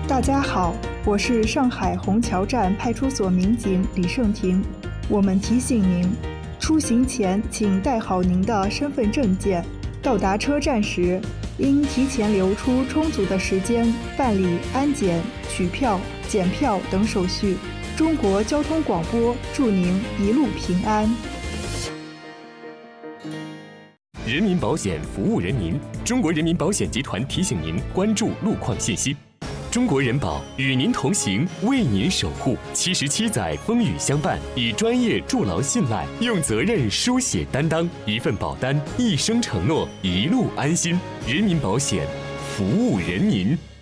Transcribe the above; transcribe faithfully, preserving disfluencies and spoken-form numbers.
大家好，我是上海虹桥站派出所民警李胜婷。我们提醒您，出行前请带好您的身份证件，到达车站时应提前留出充足的时间办理安检、取票、检票等手续。中国交通广播祝您一路平安。 人民保险服务人民，中国人民保险集团提醒您关注路况信息。中国人保与您同行，为您守护。七十七载风雨相伴，以专业筑牢信赖，用责任书写担当。一份保单，一生承诺，一路安心。人民保险，服务人民。